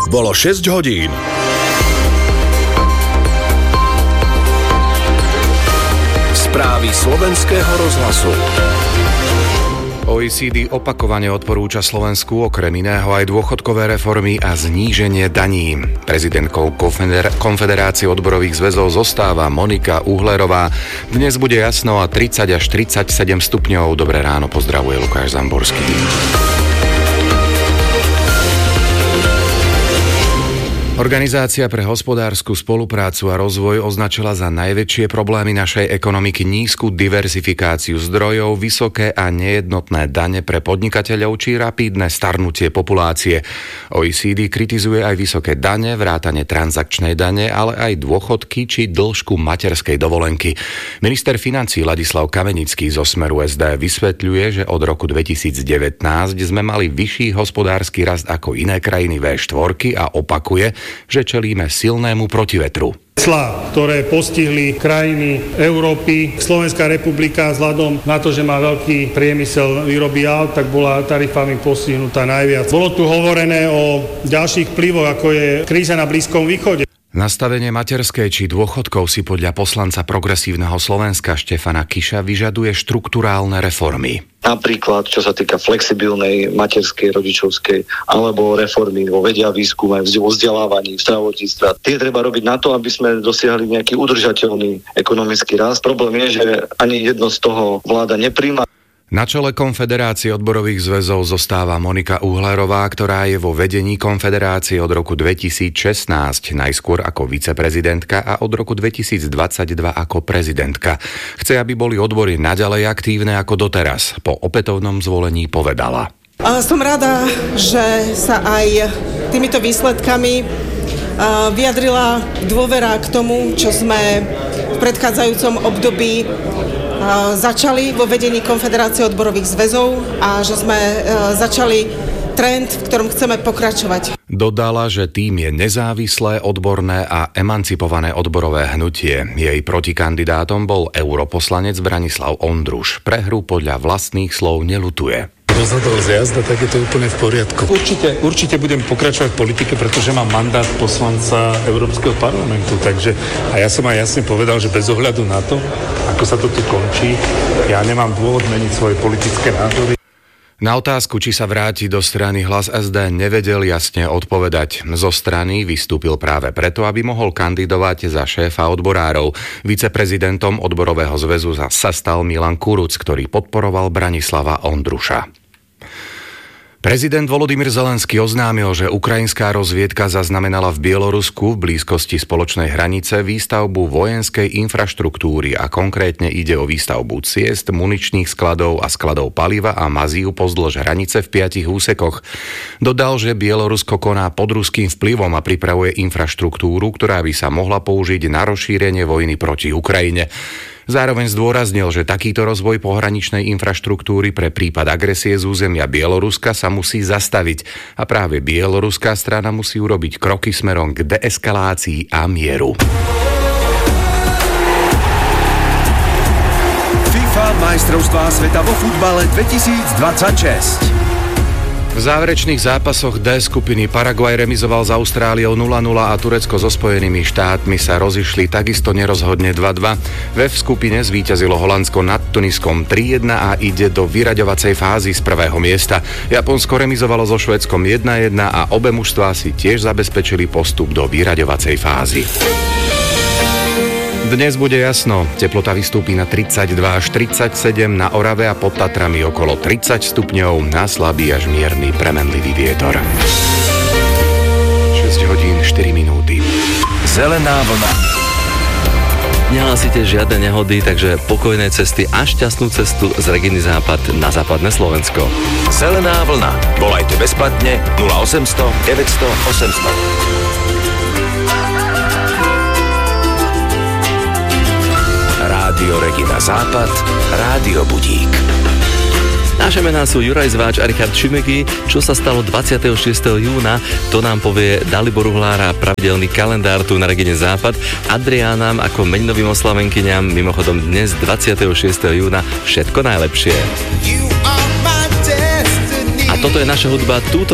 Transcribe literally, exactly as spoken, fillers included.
Bolo šesť hodín. Správy slovenského rozhlasu. ó é cé dé opakovane odporúča Slovensku okrem iného aj dôchodkové reformy a zníženie daní. Prezidentkou Konfeder- Konfederácie odborových zväzov zostáva Monika Uhlerová. Dnes bude jasno a tridsať až tridsaťsedem stupňov. Dobré ráno, pozdravuje Lukáš Zamborský. Organizácia pre hospodársku spoluprácu a rozvoj označila za najväčšie problémy našej ekonomiky nízku diverzifikáciu zdrojov, vysoké a nejednotné dane pre podnikateľov či rapídne starnutie populácie. ó é cé dé kritizuje aj vysoké dane, vrátane transakčnej dane, ale aj dôchodky či dĺžku materskej dovolenky. Minister financií Ladislav Kamenický zo Smeru es dé vysvetľuje, že od roku dvetisícdevätnásť sme mali vyšší hospodársky rast ako iné krajiny vé štyri a opakuje, že čelíme silnému protivetru. Clá, ktoré postihli krajiny Európy, Slovenská republika vzhľadom na to, že má veľký priemysel výroby aut, tak bola tarifami postihnutá najviac. Bolo tu hovorené o ďalších vplyvoch, ako je kríza na Blízkom východe. Nastavenie materskej či dôchodkov si podľa poslanca Progresívneho Slovenska Štefana Kiša vyžaduje štrukturálne reformy. Napríklad, čo sa týka flexibilnej materskej, rodičovskej, alebo reformy vo vede a výskume, vo vzdelávaní, v zdravotníctve. Tie treba robiť na to, aby sme dosiahli nejaký udržateľný ekonomický rast. Problém je, že ani jedno z toho vláda nepríjma. Na čele Konfederácie odborových zväzov zostáva Monika Uhlerová, ktorá je vo vedení Konfederácie od roku dvetisícšestnásť, najskôr ako viceprezidentka a od roku dvetisícdvadsaťdva ako prezidentka. Chce, aby boli odbory naďalej aktívne ako doteraz. Po opätovnom zvolení povedala. Som rada, že sa aj týmito výsledkami vyjadrila dôvera k tomu, čo sme v predchádzajúcom období začali vo vedení Konfederácie odborových zväzov a že sme začali trend, v ktorom chceme pokračovať. Dodala, že tým je nezávislé, odborné a emancipované odborové hnutie. Jej protikandidátom bol europoslanec Branislav Ondruš. Prehru podľa vlastných slov neľutuje. Rozhodol z jazda, tak je to úplne v poriadku. Určite, určite budem pokračovať v politike, pretože mám mandát poslanca Európskeho parlamentu, takže a ja som aj jasne povedal, že bez ohľadu na to, ako sa to tu končí, ja nemám dôvod meniť svoje politické názory. Na otázku, či sa vráti do strany Hlas es dé, nevedel jasne odpovedať. Zo strany vystúpil práve preto, aby mohol kandidovať za šéfa odborárov. Viceprezidentom odborového zväzu sa stal Milan Kuruc, ktorý podporoval Branislava Ondruša. Prezident Volodymyr Zelenský oznámil, že ukrajinská rozviedka zaznamenala v Bielorusku v blízkosti spoločnej hranice výstavbu vojenskej infraštruktúry a konkrétne ide o výstavbu ciest, muničných skladov a skladov paliva a mazív pozdĺž hranice v piatich úsekoch. Dodal, že Bielorusko koná pod ruským vplyvom a pripravuje infraštruktúru, ktorá by sa mohla použiť na rozšírenie vojny proti Ukrajine. Zároveň zdôraznil, že takýto rozvoj pohraničnej infraštruktúry pre prípad agresie z územia Bieloruska sa musí zastaviť a práve bieloruská strana musí urobiť kroky smerom k deeskalácii a mieru. FIFA majstrovstvá sveta vo futbale dvetisícdvadsaťšesť. V záverečných zápasoch D skupiny Paraguaj remizoval s Austráliou nula nula a Turecko so Spojenými štátmi sa rozišli takisto nerozhodne dva dva. V F skupine zvíťazilo Holandsko nad Tuniskom tri jedna a ide do vyraďovacej fázy z prvého miesta. Japonsko remizovalo so Švédskom jedna jedna a obe mužstvá si tiež zabezpečili postup do vyraďovacej fázy. Dnes bude jasno, teplota vystúpi na tridsaťdva až tridsaťsedem, na Orave a pod Tatrami okolo tridsať stupňov, na slabý až mierny premenlivý vietor. šesť hodín štyri minúty. Zelená vlna. Nehlásite žiadne nehody, takže pokojné cesty a šťastnú cestu z Reginy Západ na západné Slovensko. Zelená vlna. Volajte bezplatne nula osemsto deväťsto osemsto. Rádio Regina Západ, Rádio Budík. Naše mená sú Juraj Zváč a Richard Šimegi. Čo sa stalo dvadsiateho šiesteho júna, to nám povie Dalibor Uhlára, pravidelný kalendár tu na Regine Západ. Adriánam ako meninovým oslavenkyňam mimochodom dnes dvadsiateho šiesteho júna všetko najlepšie. A toto je naša hudba túto